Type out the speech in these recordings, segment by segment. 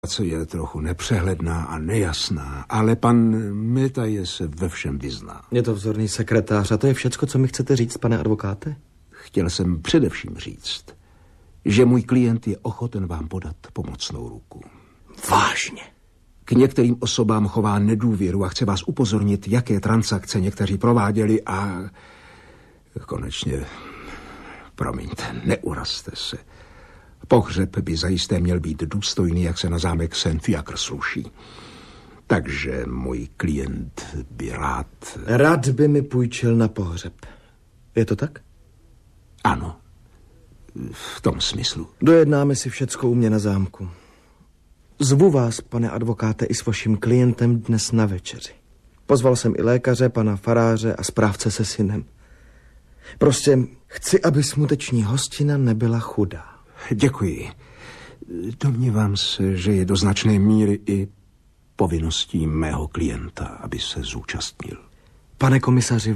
Co je trochu nepřehledná a nejasná, ale pan Metaje se ve všem vyzná. Je to vzorný sekretář a to je všecko, co mi chcete říct, pane advokáte? Chtěl jsem především říct, že můj klient je ochoten vám podat pomocnou ruku. Vážně? K některým osobám chová nedůvěru a chce vás upozornit, jaké transakce někteří prováděli a konečně, promiňte, neurazte se. Pohřeb by zajisté měl být důstojný, jak se na zámek Saint-Fiacre sluší. Takže můj klient by rád... Rád by mi půjčil na pohřeb. Je to tak? Ano, v tom smyslu. Dojednáme si všecko u mě na zámku. Zvu vás, pane advokáte, i s vaším klientem dnes na večeři. Pozval jsem i lékaře, pana faráře a správce se synem. Prostě chci, aby smuteční hostina nebyla chudá. Děkuji. Domnívám se, že je do značné míry i povinností mého klienta, aby se zúčastnil. Pane komisaři,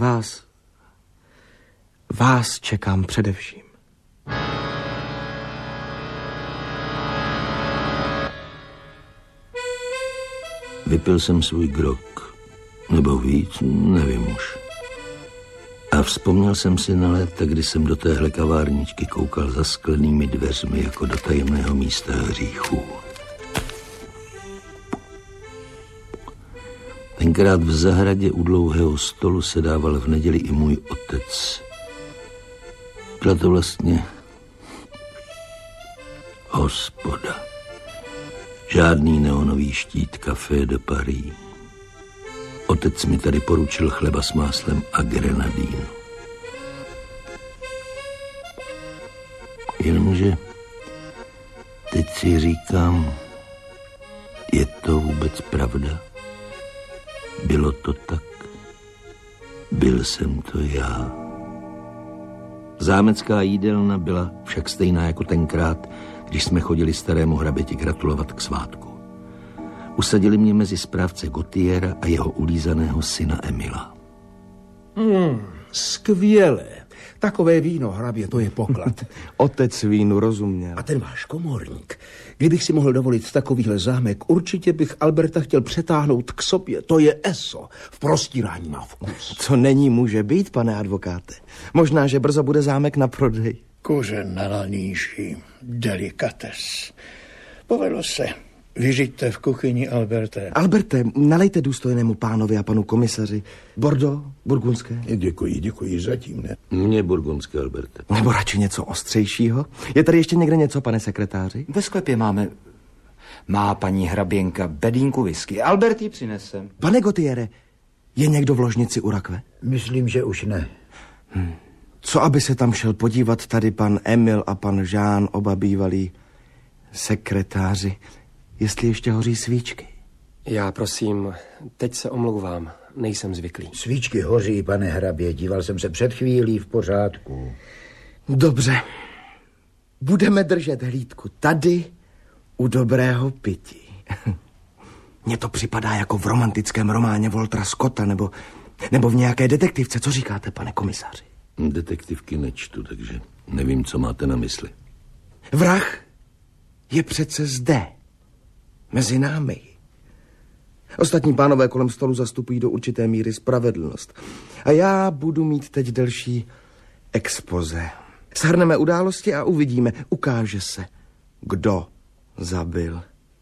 vás čekám především. Vypil jsem svůj grog, nebo víc, nevím už. A vzpomněl jsem si na léta, kdy jsem do téhle kavárničky koukal za sklenými dveřmi jako do tajemného místa hříchů. Tenkrát v zahradě u dlouhého stolu sedával v neděli i můj otec. Byla to vlastně hospoda. Žádný neonový štít Café de Paris. Otec mi tady poručil chleba s máslem a grenadínu. Jenomže teď si říkám, je to vůbec pravda? Bylo to tak? Byl jsem to já? Zámecká jídelna byla však stejná jako tenkrát, když jsme chodili starému hraběti gratulovat k svátku. Usadili mě mezi správce Gautiera a jeho ulízaného syna Emila. Skvělé. Takové víno, hrabě, to je poklad. Otec vínu rozuměl. A ten váš komorník. Kdybych si mohl dovolit takovýhle zámek, určitě bych Alberta chtěl přetáhnout k sobě. To je eso. V prostírání má vkus. Co není, může být, pane advokáte. Možná, že brzo bude zámek na prodej. Kořen na laníži, delikates. Povedlo se. Vyřiďte v kuchyni, Alberte. Alberte, nalejte důstojnému pánovi a panu komisaři Bordeaux, burgundské. Děkuji, zatím ne. Mně burgundské, Alberte. Nebo radši něco ostřejšího. Je tady ještě někde něco, pane sekretáři? Ve sklepě má paní hraběnka bedínku whisky. Albert ji přinese. Pane Gautiere, je někdo v ložnici u rakve? Myslím, že už ne. Co aby se tam šel podívat tady pan Emil a pan Jean, oba bývalí sekretáři, jestli ještě hoří svíčky? Já prosím, teď se omlouvám, nejsem zvyklý. Svíčky hoří, pane hrabě, díval jsem se před chvílí, v pořádku. Dobře, budeme držet hlídku tady u dobrého pití. Mně to připadá jako v romantickém románě Waltera Scotta nebo v nějaké detektivce. Co říkáte, pane komisaři? Detektivky nečtu, takže nevím, co máte na mysli. Vrah je přece zde, mezi námi. Ostatní pánové kolem stolu zastupují do určité míry spravedlnost. A já budu mít teď delší expoze. Shrneme události a uvidíme, ukáže se, kdo zabil.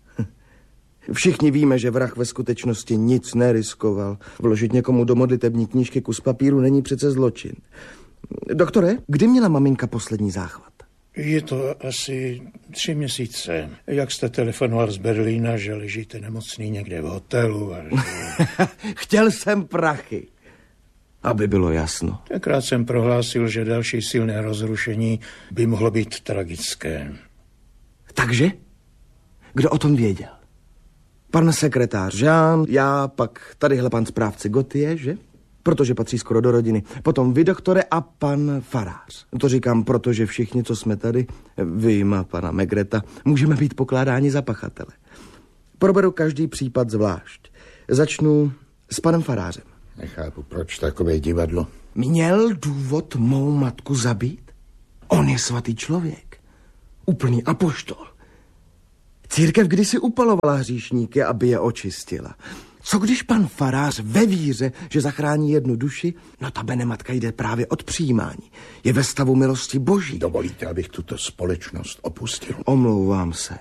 Všichni víme, že vrah ve skutečnosti nic neriskoval. Vložit někomu do modlitební knížky kus papíru není přece zločin. Doktore, kdy měla maminka poslední záchvat? Je to asi 3 měsíce. Jak jste telefonoval z Berlína, že ležíte nemocný někde v hotelu. Chtěl jsem prachy, aby bylo jasno. Tenkrát jsem prohlásil, že další silné rozrušení by mohlo být tragické. Takže? Kdo o tom věděl? Pan sekretář Jean, já, pak tadyhle pan správce Gautier, že? Protože patří skoro do rodiny. Potom vy, doktore, a pan farář. To říkám, protože všichni, co jsme tady, vyjma pana Megreta, můžeme být pokládáni za pachatele. Proberu každý případ zvlášť. Začnu s panem farářem. Nechápu, proč takové divadlo. Měl důvod mou matku zabít? On je svatý člověk. Úplný apoštol. Církev kdysi upalovala hříšníky, aby je očistila. Co když pan farář ve víře, že zachrání jednu duši, notabene matka jde právě od přijímání. Je ve stavu milosti boží. Dovolíte, abych tuto společnost opustil? Omlouvám se.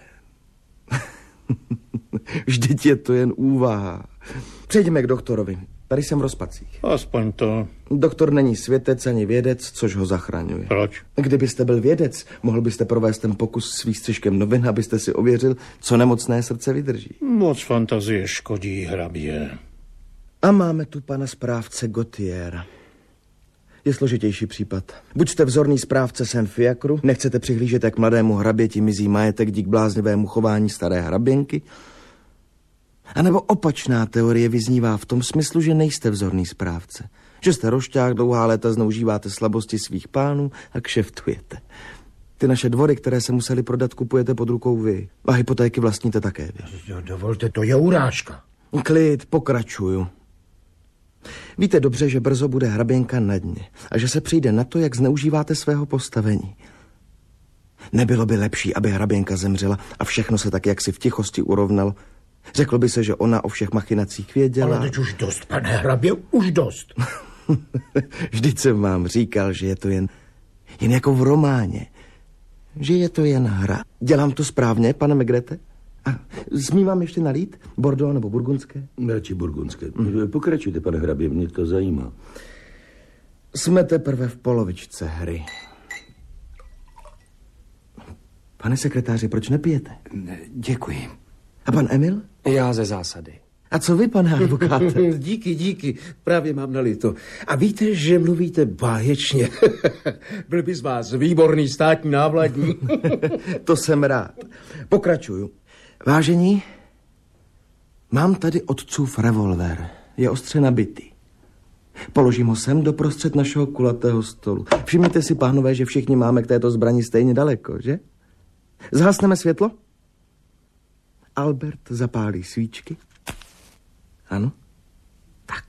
Vždyť je to jen úvaha. Přejdeme k doktorovi. Tady jsem v rozpacích. Aspoň to. Doktor není světec ani vědec, což ho zachraňuje. Proč? Kdybyste byl vědec, mohl byste provést ten pokus s výstřižkem novin, abyste si ověřil, co nemocné srdce vydrží. Moc fantazie škodí, hrabě. A máme tu pana správce Gautiera. Je složitější případ. Buď jste vzorný správce Saint-Fiacru, nechcete přihlížet, jak mladému hraběti mizí majetek dík bláznivému chování staré hraběnky, a nebo opačná teorie vyznívá v tom smyslu, že nejste vzorný správce. Že jste rošťák, dlouhá léta zneužíváte slabosti svých pánů a kšeftujete. Ty naše dvory, které se museli prodat, kupujete pod rukou vy. A hypotéky vlastníte také vy. Dovolte, to je urážka. Klid, pokračuju. Víte dobře, že brzo bude hraběnka na dně a že se přijde na to, jak zneužíváte svého postavení. Nebylo by lepší, aby hraběnka zemřela a všechno se tak jaksi v tichosti urovnalo? Řekl by se, že ona o všech machinacích věděla. Ale teď už dost, pane hrabě, už dost. Vždyť jsem vám říkal, že je to jen jako v románě. Že je to jen hra. Dělám to správně, pane Megrete? A smím vám ještě nalít? Bordeaux nebo burgundské? Radši burgundské. Pokračujte, pane hrabě, mě to zajímá. Jsme teprve v polovičce hry. Pane sekretáři, proč nepijete? Děkuji. A pan Emil? Já ze zásady. A co vy, pane advokáte? Díky, právě mám nalito. A víte, že mluvíte báječně. Byl by z vás výborný státní návladník. To jsem rád. Pokračuju. Vážení, mám tady otcův revolver. Je ostře nabitý. Položím ho sem doprostřed našeho kulatého stolu. Všimněte si, pánové, že všichni máme k této zbrani stejně daleko, že? Zhasneme světlo? Albert zapálí svíčky. Ano? Tak.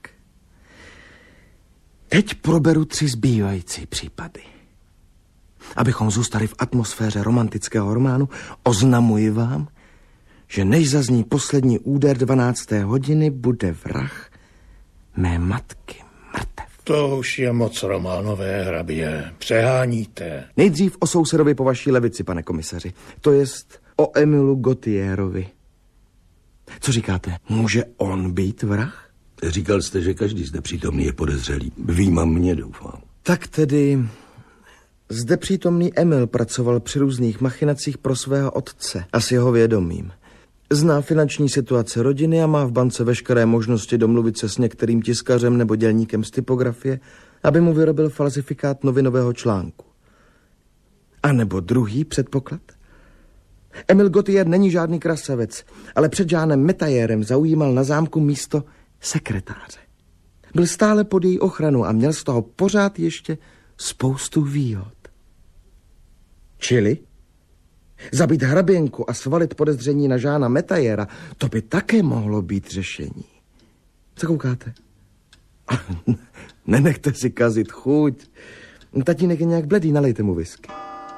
Teď proberu 3 zbývající případy. Abychom zůstali v atmosféře romantického románu, oznamuji vám, že než zazní poslední úder 12. hodiny, bude vrah mé matky mrtev. To už je moc románové, hrabě. Přeháníte. Nejdřív o sousedovi po vaší levici, pane komisaři. To jest o Emilu Gautierovi. Co říkáte? Může on být vrah? Říkal jste, že každý zde přítomný je podezřelý. Výjimám mě, doufám. Tak tedy zde přítomný Emil pracoval při různých machinacích pro svého otce a s jeho vědomím. Zná finanční situaci rodiny a má v bance veškeré možnosti domluvit se s některým tiskařem nebo dělníkem z typografie, aby mu vyrobil falzifikát novinového článku. A nebo druhý předpoklad? Emil Gautier není žádný krasavec, ale před Jeanem Metayerem zaujímal na zámku místo sekretáře. Byl stále pod její ochranou a měl z toho pořád ještě spoustu výhod. Čili zabít hraběnku a svalit podezření na Jeana Metayera, to by také mohlo být řešení. Co koukáte? Nenechte si kazit chuť. Tatínek je nějak bledý, nalejte mu whisky.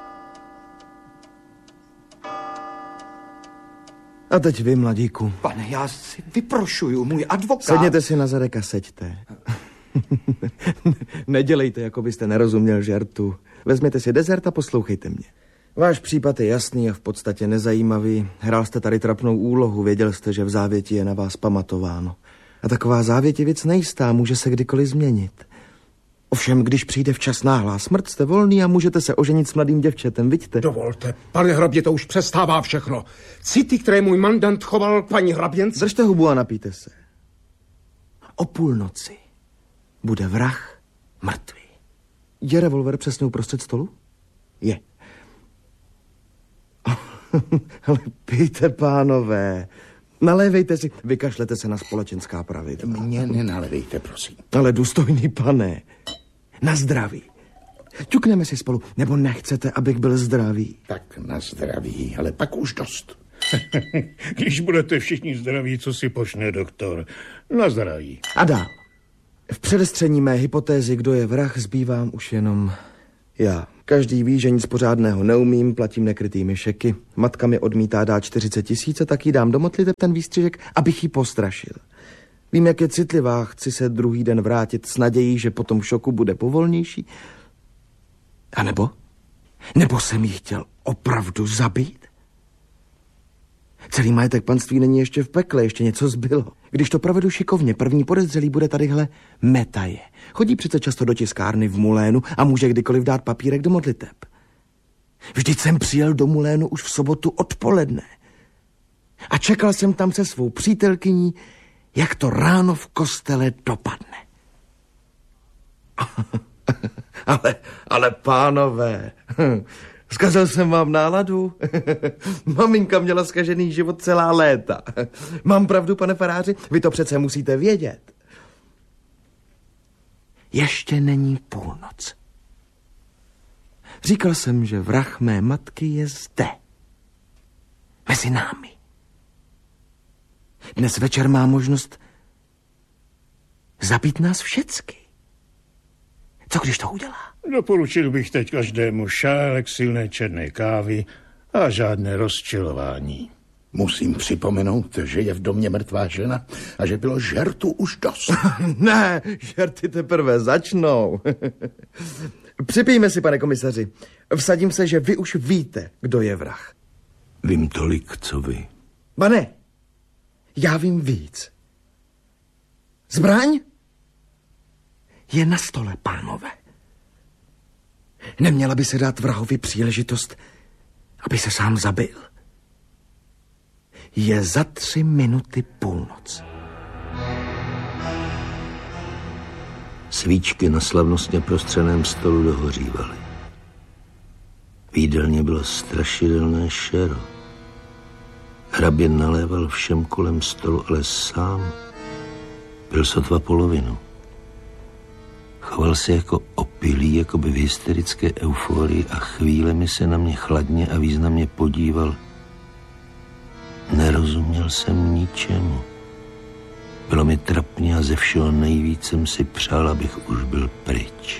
A teď vy, mladíku. Pane, já si vyprošuju, můj advokát. Sedněte si na zadek a seďte. Nedělejte, jako byste nerozuměl žertu. Vezměte si dezert a poslouchejte mě. Váš případ je jasný a v podstatě nezajímavý. Hrál jste tady trapnou úlohu, věděl jste, že v závěti je na vás pamatováno. A taková závěť je věc nejistá, může se kdykoliv změnit. Ovšem, když přijde včas náhlá smrt, jste volný a můžete se oženit s mladým děvčetem, vidíte? Dovolte, pane hrabě, to už přestává všechno. City, které můj mandant choval paní hraběnce. Držte hubu a napijte se. O půlnoci bude vrah mrtvý. Je revolver přesně uprostřed stolu? Je. Ale pijte, pánové. Nalévejte si, vykašlete se na společenská pravidla. Mně nenalejte, prosím. Ale důstojný pane, na zdraví. Ťukneme si spolu, nebo nechcete, abych byl zdravý? Tak na zdraví, ale pak už dost. Když budete všichni zdraví, co si počne doktor? Na zdraví. A dál. V předestření mé hypotézy, kdo je vrah, zbývám už jenom já. Každý ví, že nic pořádného neumím, platím nekrytými šeky. Matka mi odmítá dát 40 000, tak jí dám do modliteb ten výstřižek, abych jí postrašil. Vím, jak je citlivá, chci se druhý den vrátit s nadějí, že po tom šoku bude povolnější. A nebo jsem jí chtěl opravdu zabít? Celý majetek panství není ještě v pekle, ještě něco zbylo. Když to provedu šikovně, první podezřelý bude tadyhle Metaje. Chodí přece často do tiskárny v Mulénu a může kdykoliv dát papírek do modliteb. Vždyť jsem přijel do Mulénu už v sobotu odpoledne. A čekal jsem tam se svou přítelkyní, jak to ráno v kostele dopadne. ale pánové, zkazil jsem vám náladu? Maminka měla zkažený život celá léta. Mám pravdu, pane faráři? Vy to přece musíte vědět. Ještě není půlnoc. Říkal jsem, že vrah mé matky je zde. Mezi námi. Dnes večer má možnost zabít nás všecky. Co když to udělá? Doporučil bych teď každému šálek silné černé kávy a žádné rozčilování. Musím připomenout, že je v domě mrtvá žena a že bylo žertu už dost. Ne, žerty teprve začnou. Připijme si, pane komisaři. Vsadím se, že vy už víte, kdo je vrah. Vím tolik, co vy. Ba ne, já vím víc. Zbraň je na stole, pánové. Neměla by se dát vrahovi příležitost, aby se sám zabil. Je za 3 minuty půlnoc. Svíčky na slavnostně prostřeném stolu dohořívaly. V jídelně bylo strašidelné šero. Hrabě naléval všem kolem stolu, ale sám byl sotva polovinu. Choval se jako opilý, jako by v hysterické euforii a chvílemi se na mě chladně a významně podíval. Nerozuměl jsem ničemu. Bylo mi trapně a ze všeho nejvíc jsem si přál, abych už byl pryč.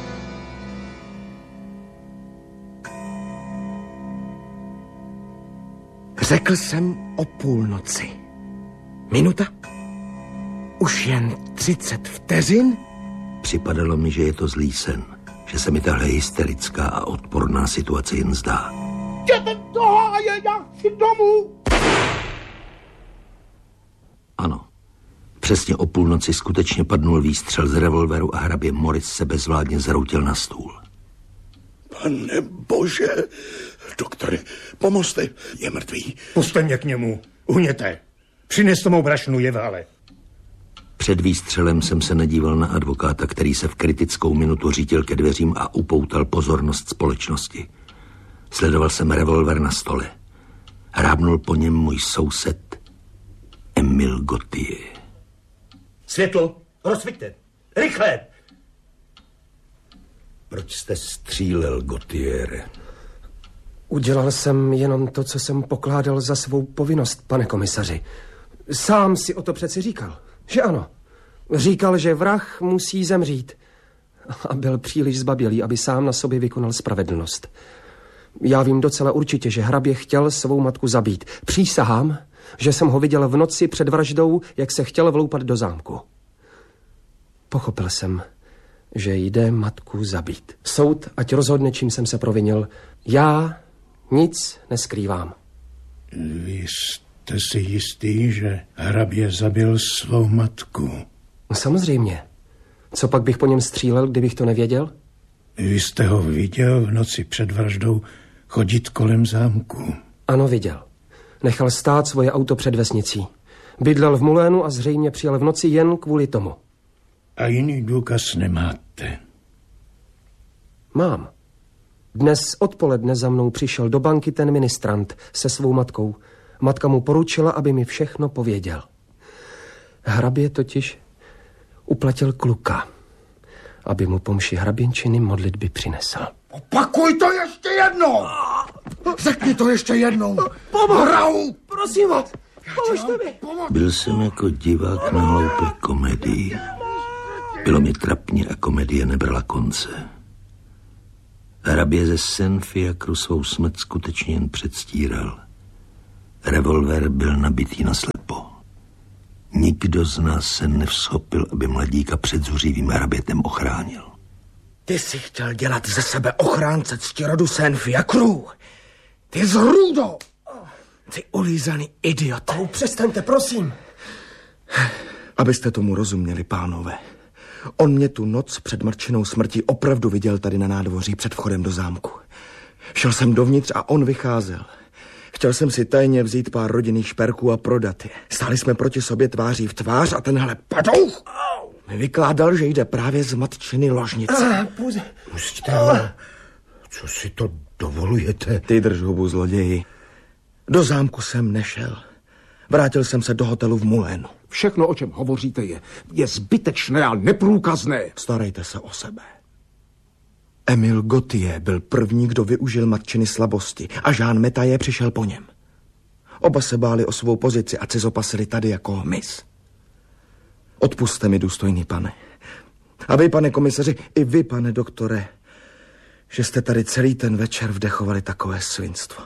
Řekl jsem o půlnoci. Minuta? Už jen 30 vteřin? Připadalo mi, že je to zlý sen, že se mi tahle hysterická a odporná situace jen zdá. Jděte do háje, já chci domů! Ano, přesně o půlnoci skutečně padnul výstřel z revolveru a hrabě Moritz se bezvládně zroutil na stůl. Pane bože, doktore, pomozte, je mrtvý. Pusťte mě k němu, uhněte. Přineste mou brašnu, je vále. Před výstřelem jsem se nedíval na advokáta, který se v kritickou minutu řítil ke dveřím a upoutal pozornost společnosti. Sledoval jsem revolver na stole. Hrábnul po něm můj soused Emil Gautier. Světlo, rozsvíťte, rychle! Proč jste střílel, Gautiere? Udělal jsem jenom to, co jsem pokládal za svou povinnost, pane komisaři. Sám si o to přeci říkal, že ano. Říkal, že vrah musí zemřít. A byl příliš zbabělý, aby sám na sobě vykonal spravedlnost. Já vím docela určitě, že hrabě chtěl svou matku zabít. Přísahám, že jsem ho viděl v noci před vraždou, jak se chtěl vloupat do zámku. Pochopil jsem, že jde matku zabít. Soud, ať rozhodne, čím jsem se provinil. Já nic neskrývám. Vy jste si jistý, že hrabě zabil svou matku? Samozřejmě. Co pak bych po něm střílel, kdybych to nevěděl? Vy jste ho viděl v noci před vraždou chodit kolem zámku? Ano, viděl. Nechal stát svoje auto před vesnicí. Bydlel v Mulénu a zřejmě přijel v noci jen kvůli tomu. A jiný důkaz nemáte? Mám. Dnes odpoledne za mnou přišel do banky ten ministrant se svou matkou. Matka mu poručila, aby mi všechno pověděl. Hrabě totiž uplatil kluka, aby mu pomši hraběnčiny modlitby přinesl. Opakuj to ještě jednou! Řekni to ještě jednou! Pomoc! Prosím vás, pomožte mi! Byl jsem jako divák na hloupé komedii. Bylo mi trapně a komedie nebrala konce. Hrabě ze Saint-Fiacru svou smrt skutečně jen předstíral. Revolver byl nabitý naslepo. Nikdo z nás se nevschopil, aby mladíka před zuřivým hrabětem ochránil. Ty jsi chtěl dělat ze sebe ochránce ctirodu Saint-Fiacru. Ty zrůdo! Ty ulízaný idiot. Přestaňte, prosím. Abyste tomu rozuměli, pánové. On mě tu noc před mrčinou smrtí opravdu viděl tady na nádvoří před vchodem do zámku. Šel jsem dovnitř a on vycházel. Chtěl jsem si tajně vzít pár rodinných šperků a prodat je. Stáli jsme proti sobě tváří v tvář a tenhle padouch mi vykládal, že jde právě z matčiny ložnice. Pusťte, co si to dovolujete? Ty drž hubu, zloději. Do zámku jsem nešel. Vrátil jsem se do hotelu v Mulénu. Všechno, o čem hovoříte, je zbytečné a neprůkazné. Starejte se o sebe. Emile Gautier byl první, kdo využil matčiny slabosti a Jean Metayer přišel po něm. Oba se báli o svou pozici a cizopasili tady jako hmyz. Odpusťte mi, důstojný pane. A vy, pane komisaři, i vy, pane doktore, že jste tady celý ten večer vdechovali takové svinstvo.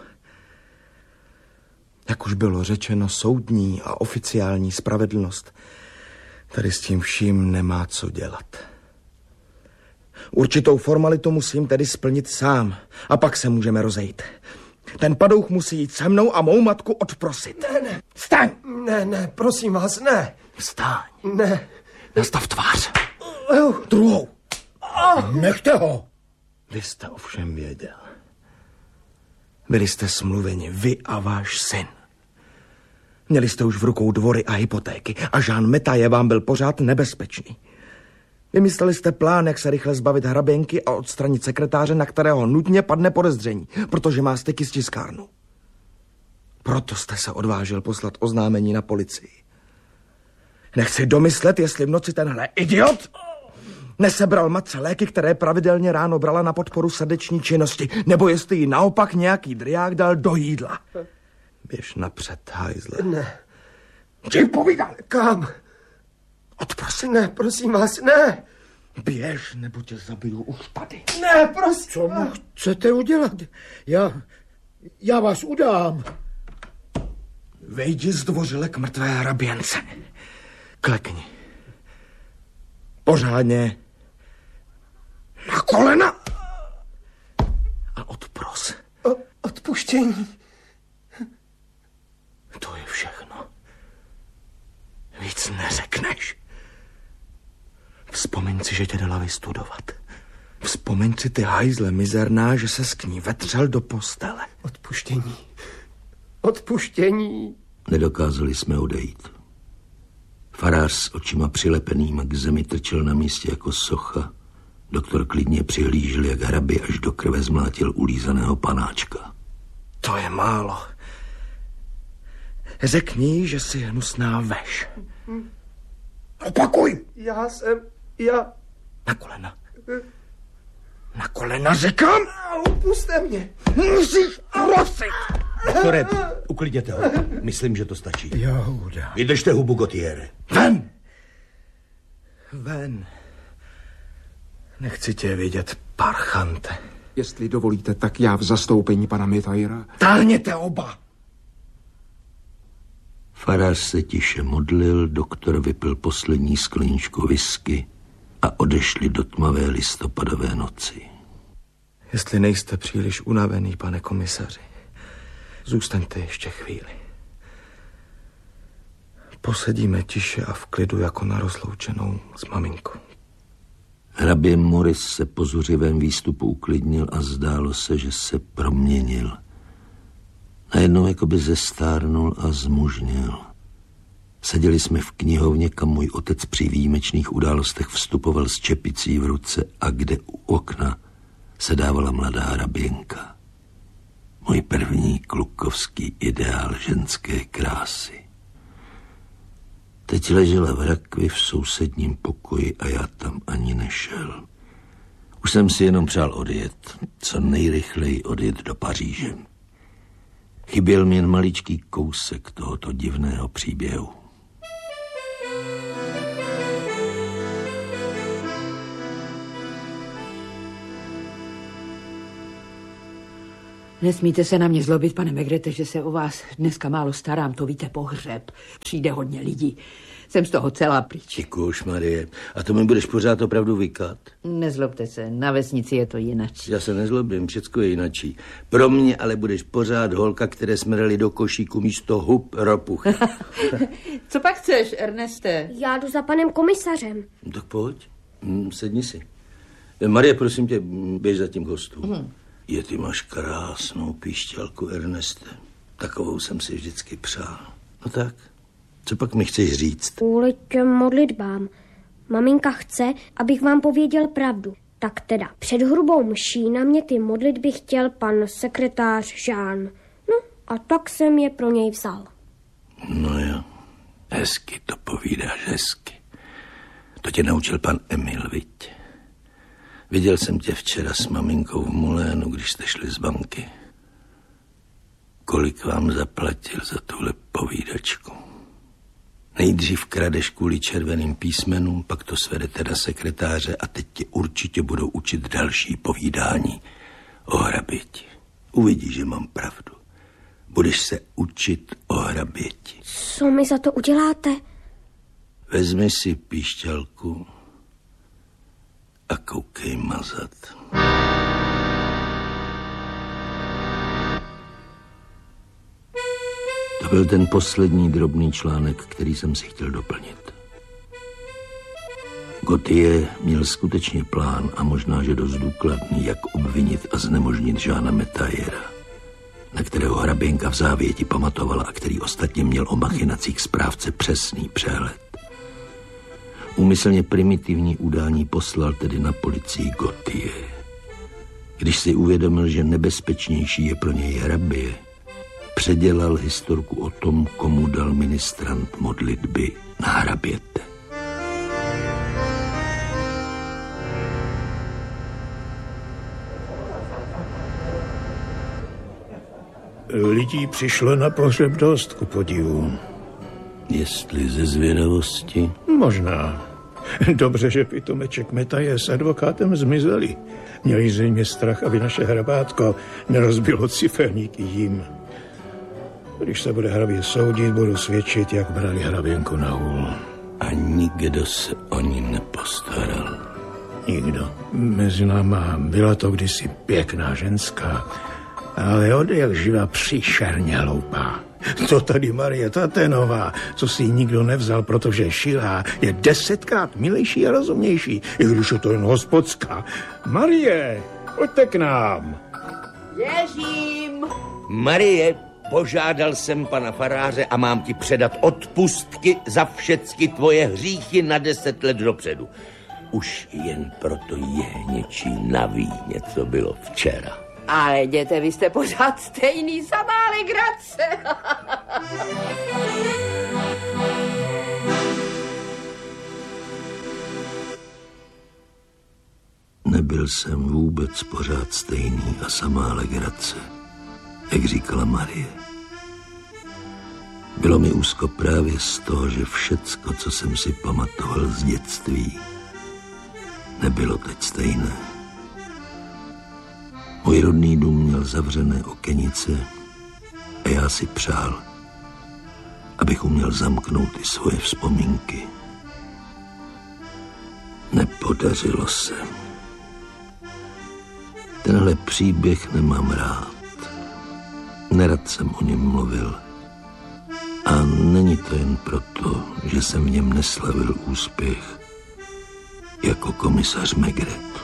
Jak už bylo řečeno, soudní a oficiální spravedlnost tady s tím vším nemá co dělat. Určitou formalitu musím tedy splnit sám a pak se můžeme rozejít. Ten padouch musí jít se mnou a mou matku odprosit. Ne. Vstaň! Ne, prosím vás, ne. Vstaň. Ne. Nastav tvář. Druhou. Nechte ho. Vy jste ovšem věděl. Byli jste smluveni, vy a váš syn. Měli jste už v rukou dvory a hypotéky a Jean Metayer vám byl pořád nebezpečný. Vymysleli jste plán, jak se rychle zbavit hraběnky a odstranit sekretáře, na kterého nutně padne podezření, protože má styky s tiskárnou. Proto jste se odvážil poslat oznámení na policii. Nechci domyslet, jestli v noci tenhle idiot nesebral matce léky, které pravidelně ráno brala na podporu srdeční činnosti, nebo jestli jí naopak nějaký driák dal do jídla. Běž napřed, hajzle. Ne. Čím povídal? Kam? Odprosím. Ne, prosím vás, ne. Běž, nebo tě zabiju už tady. Ne, prosím. Co mu chcete udělat? Já vás udám. Vejdi zdvořile k mrtvé hraběnce. Klekni. Pořádně. Na kolena. A odpros. Odpuštění. To je všechno. Víc neřekneš. Vzpomeň si, že tě dala vystudovat. Vzpomeň si, ty hajzle mizerná, že se k ní vetřel do postele. Odpuštění. Odpuštění. Nedokázali jsme odejít. Farář s očima přilepenýma k zemi trčel na místě jako socha. Doktor klidně přihlížel, jak hrabě až do krve zmlátil ulízaného panáčka. To je málo. Řekni, že jsi hnusná veš. Opakuj. Já... Na kolena. Na kolena říkám. Puste mě. Musíš prosit. Doktore, uklidněte ho. Myslím, že to stačí. Jahouda. Vydržte hubu, Gautiere. Ven. Ven. Nechci tě vidět, parchante. Jestli dovolíte, tak já v zastoupení pana Metayera. Táhněte oba. Farář se tiše modlil, doktor vypil poslední skleničku whisky a odešli do tmavé listopadové noci. Jestli nejste příliš unavený, pane komisaři, zůstaňte ještě chvíli. Posedíme tiše a v klidu jako na rozloučenou s maminkou. Hrabě Maurice se po zuřivém výstupu uklidnil a zdálo se, že se proměnil. Najednou jakoby zestárnul a zmužnil. Seděli jsme v knihovně, kam můj otec při výjimečných událostech vstupoval s čepicí v ruce a kde u okna se dávala mladá hraběnka. Můj první klukovský ideál ženské krásy. Teď ležela v rakvi v sousedním pokoji a já tam ani nešel. Už jsem si jenom přál odjet, co nejrychleji odjet do Paříže. Chyběl mi jen maličký kousek tohoto divného příběhu. Nesmíte se na mě zlobit, pane Megrete, že se o vás dneska málo starám, to víte, pohřeb. Přijde hodně lidí. Jsem z toho celá pryč. Děkuji, Marie. A to mi budeš pořád opravdu vykat? Nezlobte se, na vesnici je to jinak. Já se nezlobím, všecko je jinačí. Pro mě ale budeš pořád holka, které jsme dali do košíku místo hub ropuch. Co pak chceš, Erneste? Já jdu za panem komisařem. Tak pojď, sedni si. Marie, prosím tě, běž za tím hostům. Ty máš krásnou píšťalku, Erneste. Takovou jsem si vždycky přál. No tak, co pak mi chceš říct? Kvůli těm modlitbám. Maminka chce, abych vám pověděl pravdu. Tak teda, před hrubou mší na mě ty modlitby chtěl pan sekretář Jean. No a tak jsem je pro něj vzal. No jo, hezky to povídáš, hezky. To tě naučil pan Emil, viď? Viděl jsem tě včera s maminkou v Mulénu, když jste šli z banky. Kolik vám zaplatil za tuhle povídačku? Nejdřív kradeš kvůli červeným písmenům, pak to svedete na sekretáře a teď tě určitě budou učit další povídání o hraběti. Uvidíš, že mám pravdu. Budeš se učit o hraběti. Co mi za to uděláte? Vezmi si píšťalku a koukej mazat. To byl ten poslední drobný článek, který jsem si chtěl doplnit. Gautier měl skutečně plán a možná, že dost důkladný, jak obvinit a znemožnit Jeana Metaiera, na kterého hraběnka v závěti pamatovala a který ostatně měl o machinacích správce přesný přehled. Úmyslně primitivní udání poslal tedy na policii Gautier. Když si uvědomil, že nebezpečnější je pro něj hrabě, předělal historku o tom, komu dal ministrant modlitby na hraběte. Lidí přišlo na pohřeb dost, ku podivu. Jestli ze zvědavosti? Možná. Dobře, že pitomeček Metaier s advokátem zmizeli. Měli zřejmě strach, aby naše hrabátko nerozbilo ciferník i jim. Když se bude hrabě soudit, budu svědčit, jak brali hraběnku na hůl. A nikdo se o ní nepostaral. Nikdo. Mezi náma byla to kdysi pěkná ženská, ale od jak živa příšerně hloupá. To tady Marie Tatenová, co si ji nikdo nevzal, protože šilá, je 10krát milejší a rozumnější, i když je to jen hospodská. Marie, pojďte k nám. Běžím. Marie, požádal jsem pana faráře a mám ti předat odpustky za všecky tvoje hříchy na 10 let dopředu. Už jen proto jehněčí naví něco bylo včera. Ale jděte, vy jste pořád stejný, samá legrace. Nebyl jsem vůbec pořád stejný a samá legrace, jak říkala Marie. Bylo mi úzko právě z toho, že všecko, co jsem si pamatoval z dětství, nebylo teď stejné. Můj rodný dům měl zavřené okenice a já si přál, abych uměl zamknout i svoje vzpomínky. Nepodařilo se. Tenhle příběh nemám rád. Nerad jsem o něm mluvil. A není to jen proto, že jsem v něm neslavil úspěch jako komisař Maigret.